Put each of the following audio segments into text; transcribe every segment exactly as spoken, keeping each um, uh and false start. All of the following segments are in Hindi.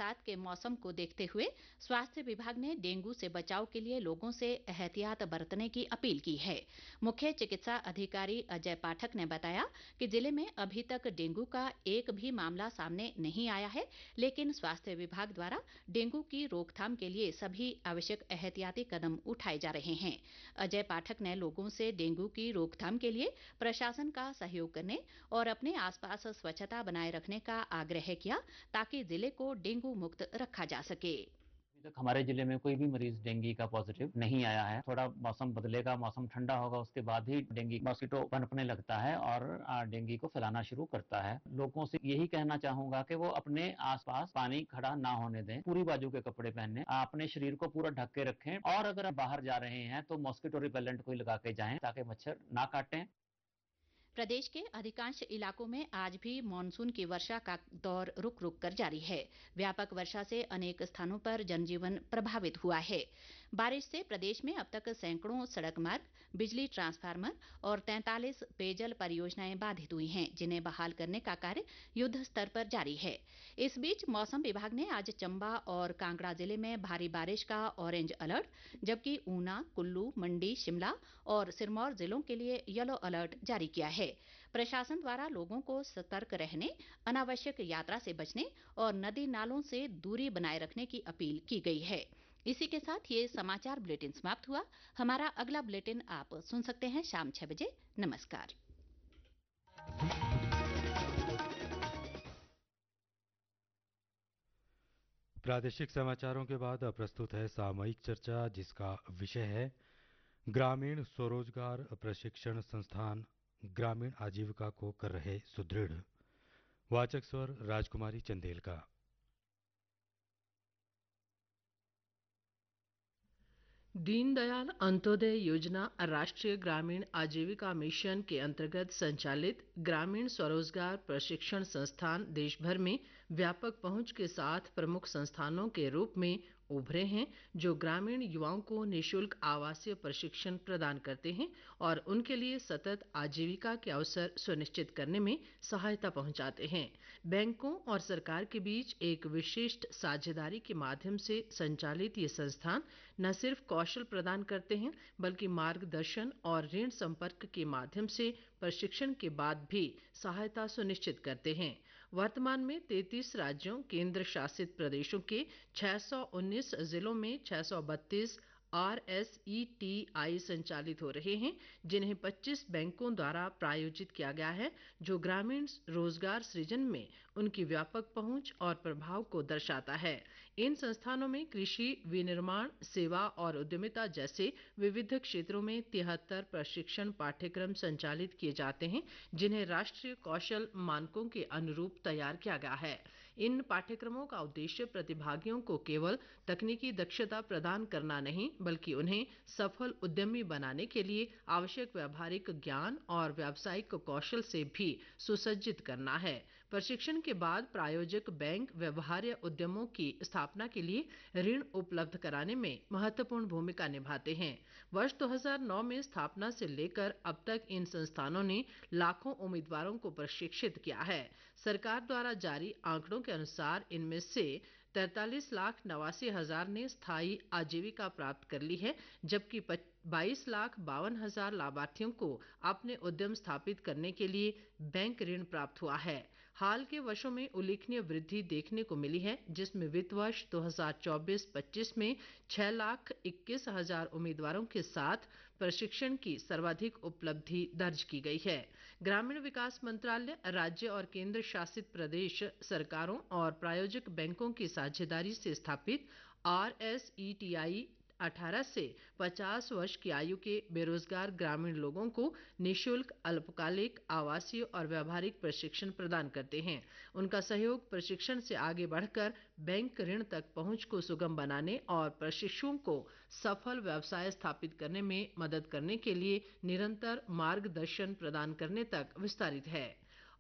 बरसात के मौसम को देखते हुए स्वास्थ्य विभाग ने डेंगू से बचाव के लिए लोगों से एहतियात बरतने की अपील की है। मुख्य चिकित्सा अधिकारी अजय पाठक ने बताया कि जिले में अभी तक डेंगू का एक भी मामला सामने नहीं आया है, लेकिन स्वास्थ्य विभाग द्वारा डेंगू की रोकथाम के लिए सभी आवश्यक एहतियाती कदम उठाए जा रहे हैं। अजय पाठक ने लोगों से डेंगू की रोकथाम के लिए प्रशासन का सहयोग करने और अपने आसपास स्वच्छता बनाए रखने का आग्रह किया, ताकि जिले को डेंगू मुक्त रखा जा सके। अभी तक हमारे जिले में कोई भी मरीज डेंगू का पॉजिटिव नहीं आया है। थोड़ा मौसम बदलेगा, मौसम ठंडा होगा, उसके बाद ही डेंगू मॉस्किटो पनपने लगता है और डेंगू को फैलाना शुरू करता है। लोगों से यही कहना चाहूंगा कि वो अपने आसपास पानी खड़ा ना होने दें, पूरी बाजू के कपड़े पहने, अपने शरीर को पूरा ढक के रखें और अगर आप बाहर जा रहे हैं तो मॉस्किटो रिपेलेंट कोई लगा के जाएं ताकि मच्छर ना काटें। प्रदेश के अधिकांश इलाकों में आज भी मानसून की वर्षा का दौर रुक रुक कर जारी है। व्यापक वर्षा से अनेक स्थानों पर जनजीवन प्रभावित हुआ है। बारिश से प्रदेश में अब तक सैकड़ों सड़क मार्ग, बिजली ट्रांसफार्मर और तैंतालीस पेयजल परियोजनाएं बाधित हुई हैं, जिन्हें बहाल करने का कार्य युद्ध स्तर पर जारी है। इस बीच मौसम विभाग ने आज चंबा और कांगड़ा जिले में भारी बारिश का ऑरेंज अलर्ट, जबकि ऊना, कुल्लू, मंडी, शिमला और सिरमौर जिलों के लिए येलो अलर्ट जारी किया है। प्रशासन द्वारा लोगों को सतर्क रहने, अनावश्यक यात्रा से बचने और नदी नालों से दूरी बनाए रखने की अपील की गई है। इसी के साथ ये समाचार बुलेटिन समाप्त हुआ। हमारा अगला बुलेटिन आप सुन सकते हैं शाम छह बजे। नमस्कार। प्रादेशिक समाचारों के बाद अब प्रस्तुत है सामयिक चर्चा, जिसका विषय है ग्रामीण स्वरोजगार प्रशिक्षण संस्थान ग्रामीण आजीविका को कर रहे सुदृढ़। वाचक स्वर राजकुमारी चंदेल का। दीनदयाल अंत्योदय योजना राष्ट्रीय ग्रामीण आजीविका मिशन के अंतर्गत संचालित ग्रामीण स्वरोजगार प्रशिक्षण संस्थान देश भर में व्यापक पहुंच के साथ प्रमुख संस्थानों के रूप में उभरे हैं, जो ग्रामीण युवाओं को निःशुल्क आवासीय प्रशिक्षण प्रदान करते हैं और उनके लिए सतत आजीविका के अवसर सुनिश्चित करने में सहायता पहुंचाते हैं। बैंकों और सरकार के बीच एक विशिष्ट साझेदारी के माध्यम से संचालित ये संस्थान न सिर्फ कौशल प्रदान करते हैं, बल्कि मार्गदर्शन और ऋण संपर्क के माध्यम से प्रशिक्षण के बाद भी सहायता सुनिश्चित करते हैं। वर्तमान में तैंतीस राज्यों, केंद्र शासित प्रदेशों के छह सौ उन्नीस जिलों में छह सौ बत्तीस R S E T I संचालित हो रहे हैं, जिन्हें पच्चीस बैंकों द्वारा प्रायोजित किया गया है, जो ग्रामीण रोजगार सृजन में उनकी व्यापक पहुंच और प्रभाव को दर्शाता है। इन संस्थानों में कृषि, विनिर्माण, सेवा और उद्यमिता जैसे विविध क्षेत्रों में तिहत्तर प्रशिक्षण पाठ्यक्रम संचालित किए जाते हैं, जिन्हें राष्ट्रीय कौशल मानकों के अनुरूप तैयार किया गया है। इन पाठ्यक्रमों का उद्देश्य प्रतिभागियों को केवल तकनीकी दक्षता प्रदान करना नहीं, बल्कि उन्हें सफल उद्यमी बनाने के लिए आवश्यक व्यावहारिक ज्ञान और व्यावसायिक कौशल से भी सुसज्जित करना है। प्रशिक्षण के बाद प्रायोजक बैंक व्यवहार्य उद्यमों की स्थापना के लिए ऋण उपलब्ध कराने में महत्वपूर्ण भूमिका निभाते हैं। वर्ष दो हज़ार नौ में स्थापना से लेकर अब तक इन संस्थानों ने लाखों उम्मीदवारों को प्रशिक्षित किया है। सरकार द्वारा जारी आंकड़ों के अनुसार इनमें से तैंतालीस लाख नवासी हजार ने स्थायी आजीविका प्राप्त कर ली है, जबकि बाईस लाख बावन हजार लाभार्थियों को अपने उद्यम स्थापित करने के लिए बैंक ऋण प्राप्त हुआ है। हाल के वर्षों में उल्लेखनीय वृद्धि देखने को मिली है, जिसमें वित्त वर्ष दो हज़ार चौबीस पच्चीस में छह लाख इक्कीस हजार उम्मीदवारों के साथ प्रशिक्षण की सर्वाधिक उपलब्धि दर्ज की गई है। ग्रामीण विकास मंत्रालय, राज्य और केंद्र शासित प्रदेश सरकारों और प्रायोजक बैंकों की साझेदारी से स्थापित R S E T I अठारह से पचास वर्ष की आयु के बेरोजगार ग्रामीण लोगों को निःशुल्क अल्पकालिक आवासीय और व्यावहारिक प्रशिक्षण प्रदान करते हैं। उनका सहयोग प्रशिक्षण से आगे बढ़कर बैंक ऋण तक पहुंच को सुगम बनाने और प्रशिक्षुओं को सफल व्यवसाय स्थापित करने में मदद करने के लिए निरंतर मार्गदर्शन प्रदान करने तक विस्तारित है।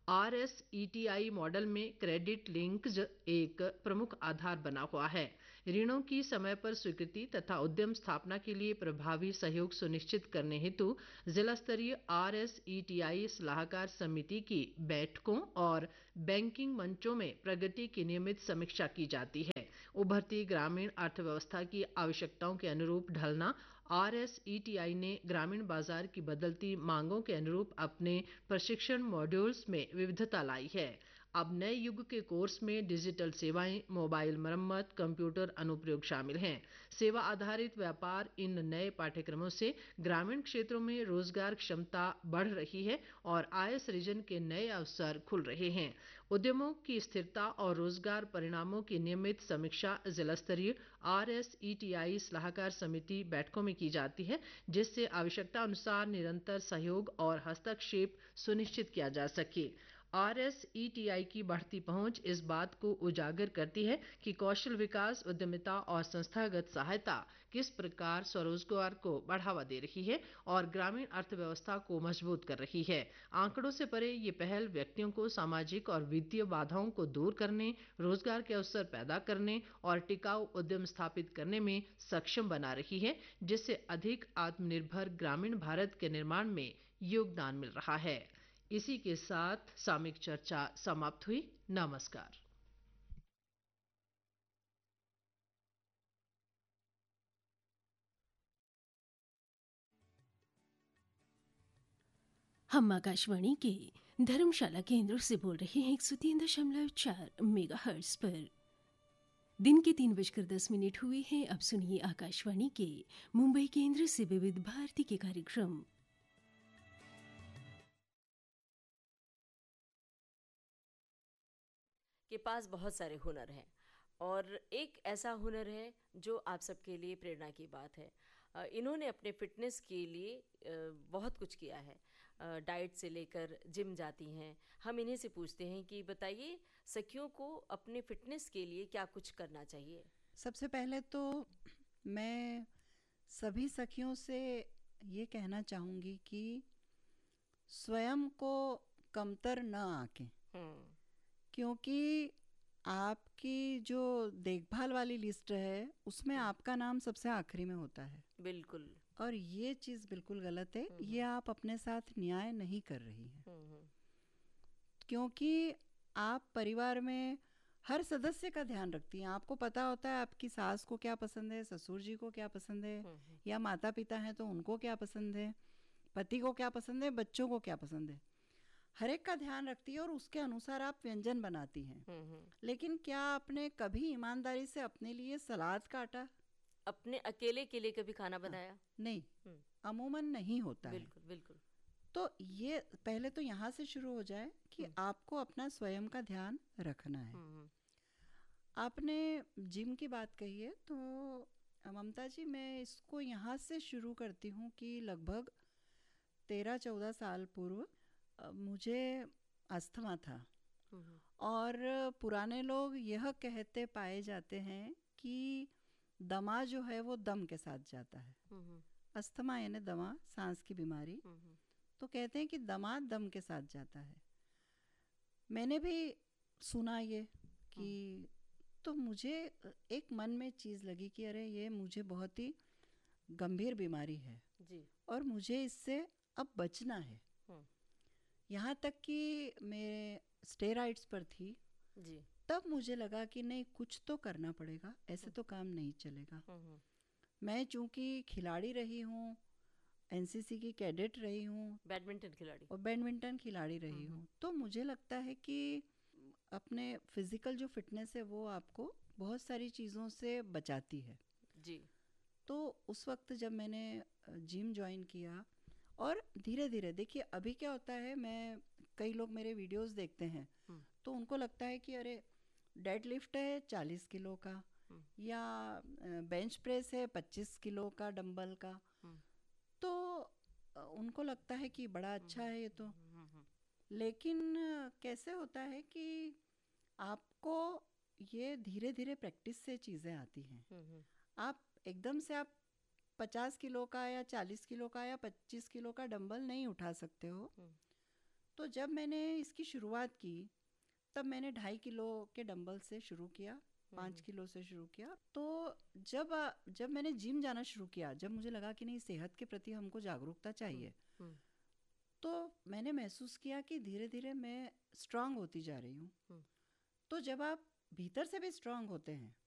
R S E T I model में क्रेडिट लिंक्ड एक प्रमुख आधार बना हुआ है। ऋणों की समय पर स्वीकृति तथा उद्यम स्थापना के लिए प्रभावी सहयोग सुनिश्चित करने हेतु जिला स्तरीय R S E T I सलाहकार समिति की बैठकों और बैंकिंग मंचों में प्रगति की नियमित समीक्षा की जाती है। उभरती ग्रामीण अर्थव्यवस्था की आवश्यकताओं के अनुरूप ढलना, R S E T I ने ग्रामीण बाजार की बदलती मांगों के अनुरूप अपने प्रशिक्षण मॉड्यूल्स में विविधता लाई है। अब नए युग के कोर्स में डिजिटल सेवाएं, मोबाइल मरम्मत, कंप्यूटर अनुप्रयोग शामिल हैं। सेवा आधारित व्यापार इन नए पाठ्यक्रमों से ग्रामीण क्षेत्रों में रोजगार क्षमता बढ़ रही है और आय सृजन के नए अवसर खुल रहे हैं। उद्यमों की स्थिरता और रोजगार परिणामों की नियमित समीक्षा जिला स्तरीय R S E T I सलाहकार समिति बैठकों में की जाती है, जिससे आवश्यकता अनुसार निरंतर सहयोग और हस्तक्षेप सुनिश्चित किया जा सके। R S E T I की बढ़ती पहुंच इस बात को उजागर करती है कि कौशल विकास, उद्यमिता और संस्थागत सहायता किस प्रकार स्वरोजगार को बढ़ावा दे रही है और ग्रामीण अर्थव्यवस्था को मजबूत कर रही है। आंकड़ों से परे ये पहल व्यक्तियों को सामाजिक और वित्तीय बाधाओं को दूर करने, रोजगार के अवसर पैदा करने और टिकाऊ उद्यम स्थापित करने में सक्षम बना रही है, जिससे अधिक आत्मनिर्भर ग्रामीण भारत के निर्माण में योगदान मिल रहा है। इसी के साथ सामयिक चर्चा समाप्त हुई। नमस्कार। हम आकाशवाणी के धर्मशाला केंद्र से बोल रहे हैं एक सौ तीन दशमलव चार मेगा हर्ट्ज पर। दिन के तीन बजकर दस मिनट हुए हैं। अब सुनिए आकाशवाणी के मुंबई केंद्र से विविध भारती के कार्यक्रम। के पास बहुत सारे हुनर हैं और एक ऐसा हुनर है जो आप सबके लिए प्रेरणा की बात है। इन्होंने अपने फिटनेस के लिए बहुत कुछ किया है, डाइट से लेकर जिम जाती हैं। हम इन्हीं से पूछते हैं कि बताइए सखियों को अपने फिटनेस के लिए क्या कुछ करना चाहिए। सबसे पहले तो मैं सभी सखियों से ये कहना चाहूँगी कि स्वयं को कमतर न आंकें, क्योंकि आपकी जो देखभाल वाली लिस्ट है उसमें आपका नाम सबसे आखिरी में होता है। बिल्कुल। और ये चीज़ बिल्कुल गलत है। ये आप अपने साथ न्याय नहीं कर रही हैं, क्योंकि आप परिवार में हर सदस्य का ध्यान रखती हैं। आपको पता होता है आपकी सास को क्या पसंद है, ससुर जी को क्या पसंद है, या माता पिता हैं तो उनको क्या पसंद है, पति को क्या पसंद है, बच्चों को क्या पसंद है, हर एक का ध्यान रखती है और उसके अनुसार आप व्यंजन बनाती हैं। लेकिन क्या आपने कभी ईमानदारी से अपने लिए सलाद काटा? अपने अकेले के लिए कभी खाना बनाया? नहीं, अमूमन नहीं होता है। बिल्कुल बिल्कुल। तो ये पहले तो यहाँ से शुरू हो जाए कि आपको अपना स्वयं का ध्यान रखना है। आपने जिम की बात कही है, तो ममता जी मैं इसको यहाँ से शुरू करती हूँ कि लगभग तेरह चौदह साल पूर्व मुझे अस्थमा था और पुराने लोग यह कहते पाए जाते हैं कि दमा जो है वो दम के साथ जाता है। अस्थमा यानी दमा, सांस की बीमारी, तो कहते हैं कि दमा दम के साथ जाता है। मैंने भी सुना ये कि, तो मुझे एक मन में चीज़ लगी कि अरे ये मुझे बहुत ही गंभीर बीमारी है जी, और मुझे इससे अब बचना है। यहाँ तक कि मैं स्टेरॉइड्स पर थी जी, तब मुझे लगा कि नहीं कुछ तो करना पड़ेगा, ऐसे तो काम नहीं चलेगा। मैं चूँकि खिलाड़ी रही हूँ, एन सी सी की कैडेट रही हूँ, बैडमिंटन खिलाड़ी और बैडमिंटन खिलाड़ी रही हूँ, तो मुझे लगता है कि अपने फिजिकल जो फिटनेस है वो आपको बहुत सारी चीज़ों से बचाती है जी। तो उस वक्त जब मैंने जिम ज्वाइन किया और धीरे धीरे, देखिए अभी क्या होता है, मैं कई लोग मेरे वीडियोस देखते हैं तो उनको लगता है कि अरे डेड लिफ्ट है चालीस किलो का या बेंच प्रेस है पच्चीस किलो का डंबल का, तो उनको लगता है कि बड़ा अच्छा है ये तो। लेकिन कैसे होता है कि आपको ये धीरे धीरे प्रैक्टिस से चीज़ें आती हैं। आप एकदम से आप पचास किलो का या चालीस किलो का या पच्चीस किलो का डंबल नहीं उठा सकते हो, तो जब मैंने इसकी शुरुआत की तब मैंने ढाई किलो के डंबल से शुरू किया, पाँच किलो से शुरू किया। तो जब जब मैंने जिम जाना शुरू किया, जब मुझे लगा कि नहीं सेहत के प्रति हमको जागरूकता चाहिए, तो मैंने महसूस किया कि धीरे धीरे मैं स्ट्रांग होती जा रही हूँ। तो जब आप भीतर से भी स्ट्रांग होते हैं